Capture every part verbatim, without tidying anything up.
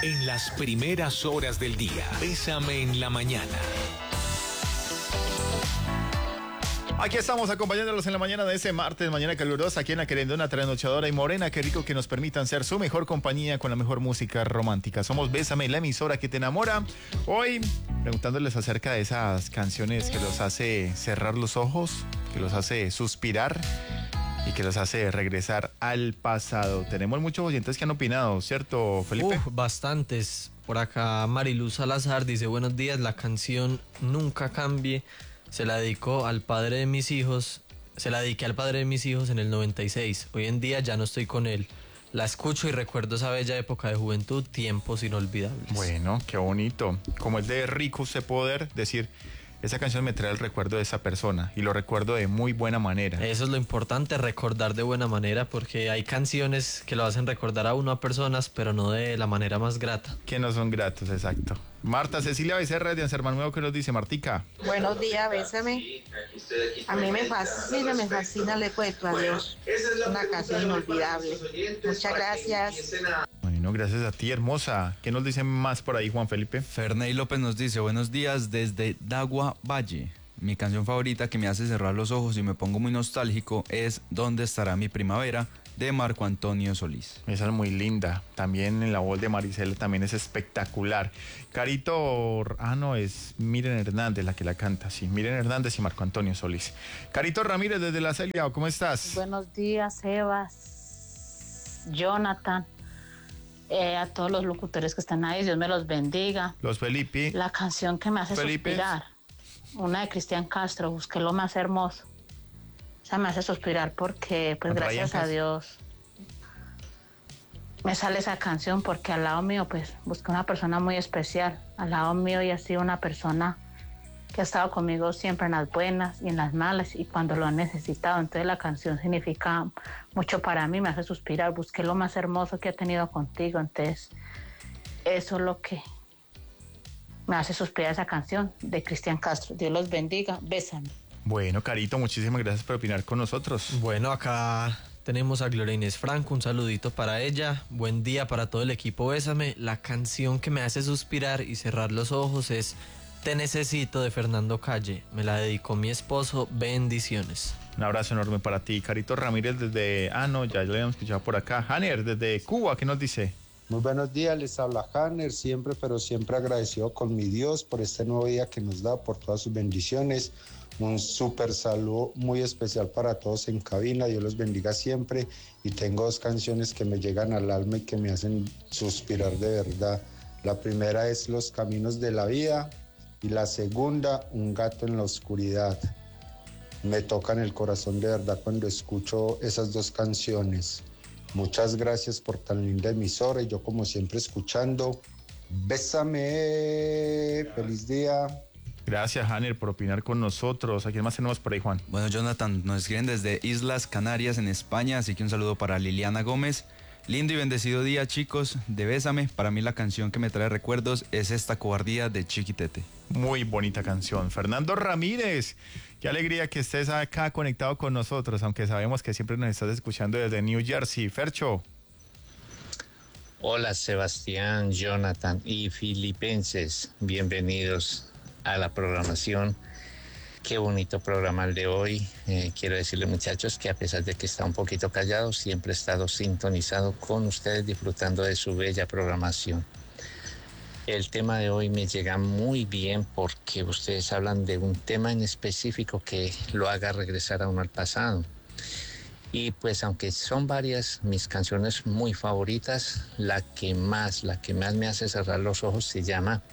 En las primeras horas del día, Bésame en la mañana. Aquí estamos acompañándolos en la mañana de ese martes, mañana calurosa, aquí en la querendona, trasnochadora y morena. Qué rico que nos permitan ser su mejor compañía con la mejor música romántica. Somos Bésame, la emisora que te enamora. Hoy, preguntándoles acerca de esas canciones que los hace cerrar los ojos, que los hace suspirar y que los hace regresar al pasado. Tenemos muchos oyentes que han opinado, ¿cierto, Felipe? Uf, bastantes. Por acá Mariluz Salazar dice: buenos días, la canción Nunca Cambie se la dedicó al padre de mis hijos, se la dediqué al padre de mis hijos en el noventa y seis. Hoy en día ya no estoy con él. La escucho y recuerdo esa bella época de juventud, tiempos inolvidables. Bueno, qué bonito. Como es de rico usted poder decir, esa canción me trae el recuerdo de esa persona y lo recuerdo de muy buena manera. Eso es lo importante, recordar de buena manera, porque hay canciones que lo hacen recordar a uno a personas, pero no de la manera más grata. Que no son gratos, exacto. Marta Cecilia Becerra de Anserman Nuevo, ¿qué nos dice, Martica? Buenos días, Bésame. A mí me fascina, me fascina, le cuento a Dios. Una canción inolvidable. Muchas gracias. Bueno, gracias a ti, hermosa. ¿Qué nos dicen más por ahí, Juan Felipe? Ferney López nos dice: buenos días desde Dagua Valle. Mi canción favorita que me hace cerrar los ojos y me pongo muy nostálgico es ¿Dónde estará mi primavera?, de Marco Antonio Solís. Esa es muy linda. También en la voz de Maricela también es espectacular. Carito, ah no, es Miren Hernández la que la canta, sí, Miren Hernández y Marco Antonio Solís. Carito Ramírez desde La Celia, ¿cómo estás? Buenos días, Evas, Jonathan, eh, a todos los locutores que están ahí, Dios me los bendiga. Los Felipe. La canción que me hace Felipe. suspirar, una de Cristian Castro, Busqué lo más hermoso. O sea, me hace suspirar porque, pues gracias a Dios, me sale esa canción, porque al lado mío, pues, busqué una persona muy especial. Al lado mío y ha sido una persona que ha estado conmigo siempre en las buenas y en las malas y cuando lo han necesitado. Entonces la canción significa mucho para mí, me hace suspirar. Busqué lo más hermoso que he tenido contigo. Entonces, eso es lo que me hace suspirar, esa canción de Cristian Castro. Dios los bendiga. Bésame. Bueno, Carito, muchísimas gracias por opinar con nosotros. Bueno, acá tenemos a Gloria Inés Franco, un saludito para ella. Buen día para todo el equipo Bésame. La canción que me hace suspirar y cerrar los ojos es Te Necesito, de Fernando Calle. Me la dedicó mi esposo. Bendiciones. Un abrazo enorme para ti. Carito Ramírez desde... Ah, no, ya, ya lo habíamos escuchado por acá. Hanner desde Cuba, ¿qué nos dice? Muy buenos días, les habla Hanner, siempre pero siempre agradecido con mi Dios por este nuevo día que nos da, por todas sus bendiciones. Un súper saludo muy especial para todos en cabina, Dios los bendiga siempre. Y tengo dos canciones que me llegan al alma y que me hacen suspirar de verdad. La primera es Los Caminos de la Vida y la segunda, Un Gato en la Oscuridad. Me tocan el corazón de verdad cuando escucho esas dos canciones. Muchas gracias por tan linda emisora y yo como siempre escuchando. Bésame, feliz día. Gracias, Hanner, por opinar con nosotros. ¿A quién más tenemos por ahí, Juan? Bueno, Jonathan, nos escriben desde Islas Canarias en España, así que un saludo para Liliana Gómez. Lindo y bendecido día, chicos, de Bésame. Para mí la canción que me trae recuerdos es Esta Cobardía de Chiquitete. Muy bonita canción. Fernando Ramírez, qué alegría que estés acá conectado con nosotros, aunque sabemos que siempre nos estás escuchando desde New Jersey. Fercho. Hola Sebastián, Jonathan y filipenses, bienvenidos a la programación. Qué bonito programa el de hoy. Eh, quiero decirle, muchachos, que a pesar de que está un poquito callado, siempre he estado sintonizado con ustedes, disfrutando de su bella programación. El tema de hoy me llega muy bien porque ustedes hablan de un tema en específico que lo haga regresar a uno al pasado. Y pues aunque son varias mis canciones muy favoritas, la que más, la que más me hace cerrar los ojos se llama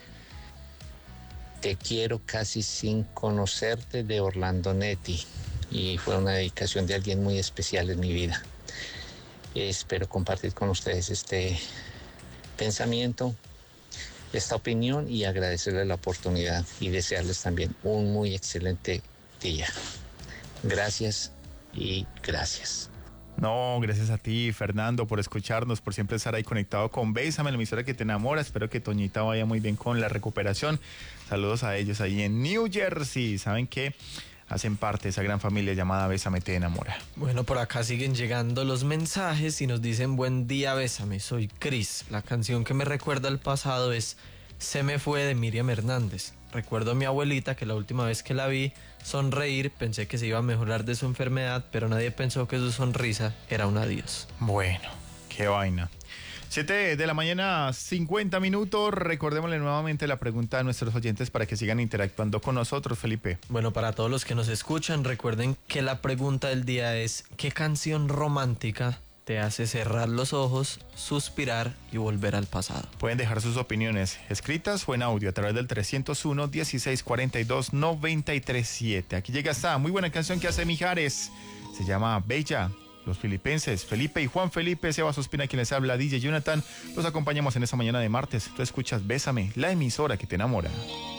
Te Quiero Casi Sin Conocerte, de Orlando Netti, y fue una dedicación de alguien muy especial en mi vida. Espero compartir con ustedes este pensamiento, esta opinión, y agradecerles la oportunidad y desearles también un muy excelente día. Gracias y gracias. No, gracias a ti, Fernando, por escucharnos, por siempre estar ahí conectado con Bésame, la emisora que te enamora. Espero que Toñita vaya muy bien con la recuperación. Saludos a ellos ahí en New Jersey. ¿Saben qué? hacen parte de esa gran familia llamada Bésame te enamora. Bueno, por acá siguen llegando los mensajes y nos dicen buen día, bésame, soy Cris. La canción que me recuerda al pasado es Se me fue de Miriam Hernández. Recuerdo a mi abuelita que la última vez que la vi sonreír pensé que se iba a mejorar de su enfermedad, pero nadie pensó que su sonrisa era un adiós. Bueno, qué vaina. siete de la mañana, cincuenta minutos. Recordémosle nuevamente la pregunta a nuestros oyentes para que sigan interactuando con nosotros, Felipe. Bueno, para todos los que nos escuchan, recuerden que la pregunta del día es ¿qué canción romántica te hace cerrar los ojos, suspirar y volver al pasado? Pueden dejar sus opiniones escritas o en audio a través del trescientos uno, dieciséis cuarenta y dos, noventa y tres siete. Aquí llega esta muy buena canción que hace Mijares. Se llama Bella. Los filipenses, Felipe y Juan Felipe, Sebas Ospina, quien les habla, D J Jonathan, los acompañamos en esta mañana de martes. Tú escuchas Bésame, la emisora que te enamora.